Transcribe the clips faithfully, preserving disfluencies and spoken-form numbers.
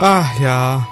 Ach ja.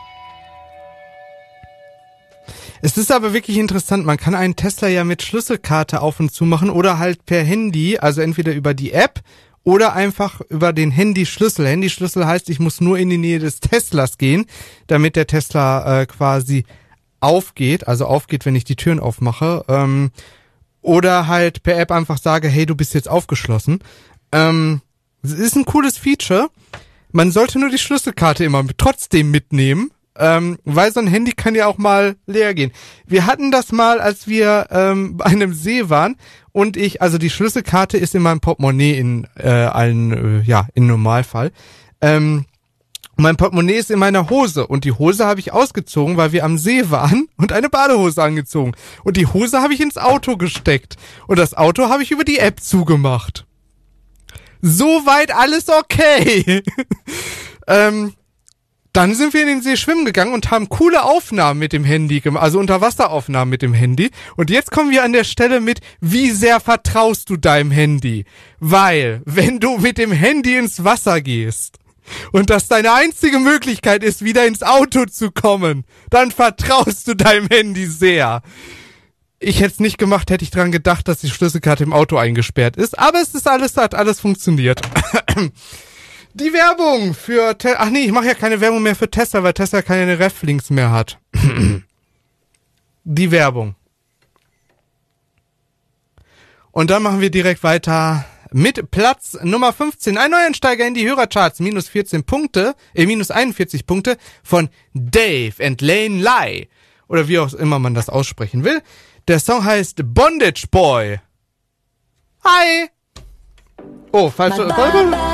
Es ist aber wirklich interessant, man kann einen Tesla ja mit Schlüsselkarte auf und zu machen oder halt per Handy, also entweder über die App oder einfach über den Handyschlüssel. Handyschlüssel heißt, ich muss nur in die Nähe des Teslas gehen, damit der Tesla äh, quasi aufgeht, also aufgeht, wenn ich die Türen aufmache. Ähm, oder halt per App einfach sage, hey, du bist jetzt aufgeschlossen. Ähm, es ist ein cooles Feature. Man sollte nur die Schlüsselkarte immer trotzdem mitnehmen. Ähm, weil so ein Handy kann ja auch mal leer gehen. Wir hatten das mal, als wir ähm, bei einem See waren und ich, also die Schlüsselkarte ist in meinem Portemonnaie in äh, allen, äh, ja, im Normalfall. Ähm, mein Portemonnaie ist in meiner Hose und die Hose habe ich ausgezogen, weil wir am See waren und eine Badehose angezogen. Und die Hose habe ich ins Auto gesteckt und das Auto habe ich über die App zugemacht. Soweit alles okay. ähm, Dann sind wir in den See schwimmen gegangen und haben coole Aufnahmen mit dem Handy gemacht, also Unterwasseraufnahmen mit dem Handy. Und jetzt kommen wir an der Stelle mit, wie sehr vertraust du deinem Handy? Weil, wenn du mit dem Handy ins Wasser gehst und das deine einzige Möglichkeit ist, wieder ins Auto zu kommen, dann vertraust du deinem Handy sehr. Ich hätte es nicht gemacht, hätte ich dran gedacht, dass die Schlüsselkarte im Auto eingesperrt ist. Aber es ist alles, hat alles funktioniert. Die Werbung für Tesla. Ach nee, ich mache ja keine Werbung mehr für Tesla, weil Tesla keine Reflinks mehr hat. Die Werbung. Und dann machen wir direkt weiter mit Platz Nummer fünfzehn. Ein Neueinsteiger in die Hörercharts. Minus vierzehn Punkte, äh, minus einundvierzig Punkte von Dave and Lane Lai. Oder wie auch immer man das aussprechen will. Der Song heißt Bondage Boy. Hi. Oh, falsche Folge.